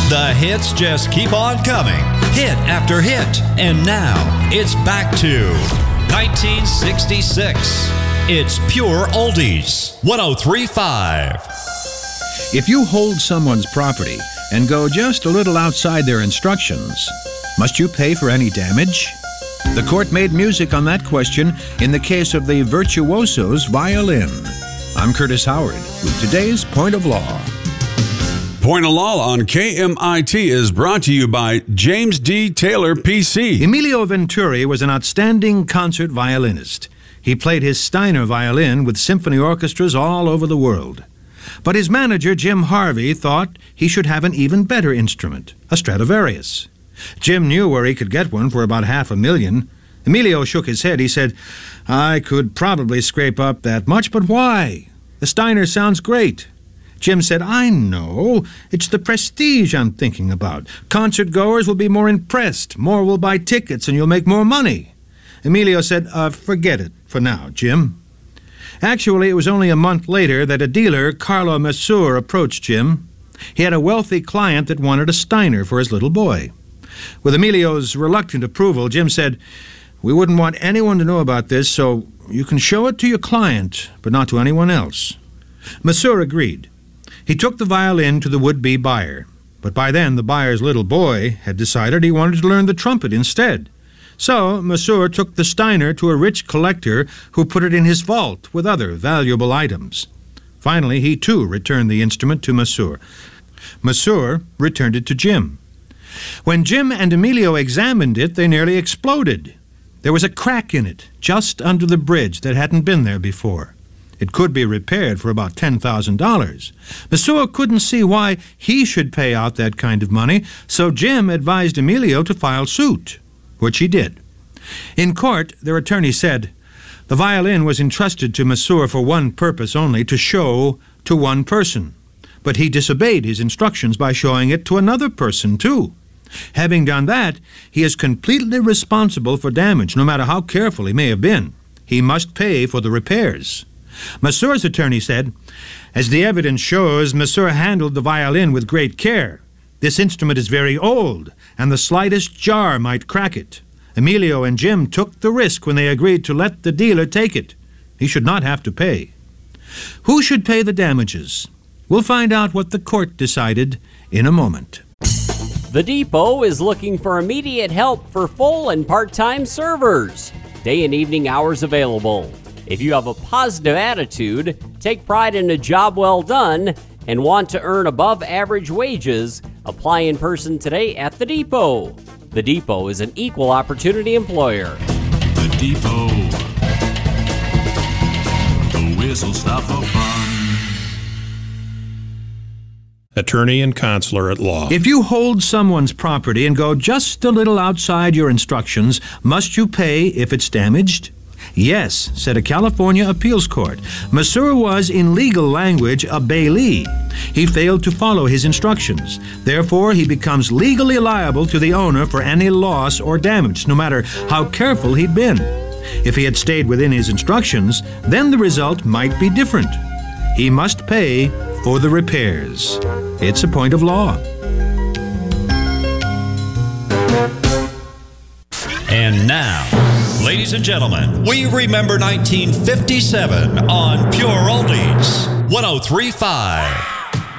The hits just keep on coming, hit after hit. And now, it's back to 1966. It's Pure Oldies, 103.5. If you hold someone's property and go just a little outside their instructions, must you pay for any damage? The court made music on that question in the case of the Virtuoso's violin. I'm Curtis Howard with today's Point of Law. Point of Law on KMIT is brought to you by James D. Taylor, PC. Emilio Venturi was an outstanding concert violinist. He played his Steiner violin with symphony orchestras all over the world. But his manager, Jim Harvey, thought he should have an even better instrument, a Stradivarius. Jim knew where he could get one for about $500,000. Emilio shook his head. He said, "I could probably scrape up that much, but why? The Steiner sounds great." Jim said, "I know. It's the prestige I'm thinking about. Concert goers will be more impressed. More will buy tickets, and you'll make more money." Emilio said, "Forget it for now, Jim." Actually, it was only a month later that a dealer, Carlo Masur, approached Jim. He had a wealthy client that wanted a Steiner for his little boy. With Emilio's reluctant approval, Jim said, "We wouldn't want anyone to know about this, so you can show it to your client, but not to anyone else." Masur agreed. He took the violin to the would-be buyer, but by then the buyer's little boy had decided he wanted to learn the trumpet instead. So Masur took the Steiner to a rich collector who put it in his vault with other valuable items. Finally, he too returned the instrument to Masur. Masur returned it to Jim. When Jim and Emilio examined it, they nearly exploded. There was a crack in it, just under the bridge, that hadn't been there before. It could be repaired for about $10,000. Masur couldn't see why he should pay out that kind of money, so Jim advised Emilio to file suit, which he did. In court, their attorney said, the violin was entrusted to Masur for one purpose only, to show to one person. But he disobeyed his instructions by showing it to another person, too. Having done that, he is completely responsible for damage, no matter how careful he may have been. He must pay for the repairs. Masur's attorney said, "As the evidence shows, Masur handled the violin with great care. This instrument is very old, and the slightest jar might crack it. Emilio and Jim took the risk when they agreed to let the dealer take it. He should not have to pay." Who should pay the damages? We'll find out what the court decided in a moment. The Depot is looking for immediate help for full and part-time servers. Day and evening hours available. If you have a positive attitude, take pride in a job well done, and want to earn above average wages, apply in person today at The Depot. The Depot is an equal opportunity employer. The Depot. The whistle stop for fun. Attorney and counselor at law. If you hold someone's property and go just a little outside your instructions, must you pay if it's damaged? Yes, said a California appeals court. Masur was, in legal language, a bailee. He failed to follow his instructions. Therefore, he becomes legally liable to the owner for any loss or damage, no matter how careful he'd been. If he had stayed within his instructions, then the result might be different. He must pay for the repairs. It's a point of law. And now, ladies and gentlemen, we remember 1957 on Pure Oldies, 103.5.